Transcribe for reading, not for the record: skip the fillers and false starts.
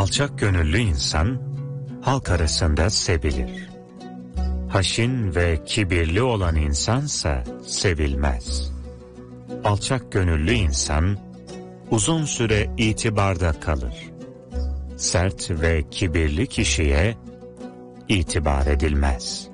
Alçak gönüllü insan, halk arasında sevilir. Haşin ve kibirli olan insansa sevilmez. Alçak gönüllü insan, uzun süre itibarda kalır. Sert ve kibirli kişiye itibar edilmez.